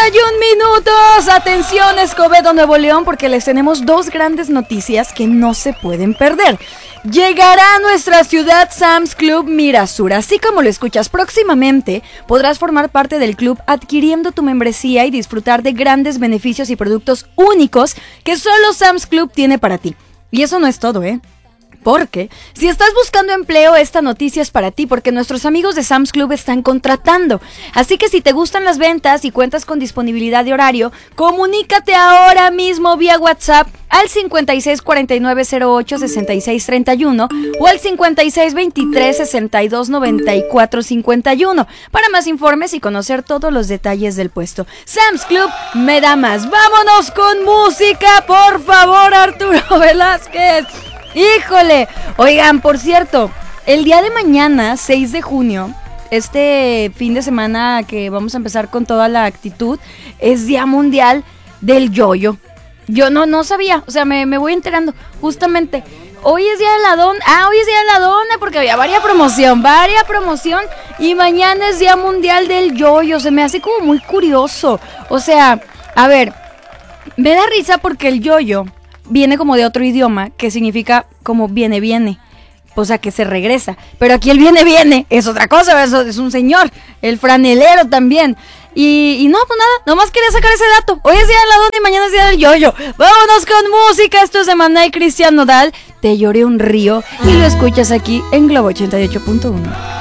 minutos. Atención, Escobedo, Nuevo León, porque les tenemos dos grandes noticias que no se pueden perder. Llegará a nuestra ciudad Sam's Club Mirasur. Así como lo escuchas, próximamente podrás formar parte del club adquiriendo tu membresía y disfrutar de grandes beneficios y productos únicos que solo Sam's Club tiene para ti. Y eso no es todo, Porque si estás buscando empleo, esta noticia es para ti, porque nuestros amigos de Sam's Club están contratando. Así que si te gustan las ventas y cuentas con disponibilidad de horario, comunícate ahora mismo vía WhatsApp al 5649086631 o al 5623629451 para más informes y conocer todos los detalles del puesto. Sam's Club me da más. Vámonos con música, por favor, Arturo Velázquez. ¡Híjole! Oigan, por cierto, el día de mañana, 6 de junio, este fin de semana que vamos a empezar con toda la actitud, es Día Mundial del Yoyo. Yo no sabía, o sea, me voy enterando, justamente. Hoy es Día de la Dona, hoy es Día de la Dona porque había varias promoción, y mañana es Día Mundial del Yoyo. Se me hace como muy curioso, o sea, a ver, me da risa porque el yoyo viene como de otro idioma que significa como viene, o sea que se regresa, pero aquí el viene es otra cosa, eso es un señor, el franelero también, y no, pues nada, nomás quería sacar ese dato. Hoy es Día de la Dona y mañana es Día del Yoyo. Vámonos con música, esto es de Maná y Cristian Nodal, Te lloré un río, y lo escuchas aquí en Globo 88.1.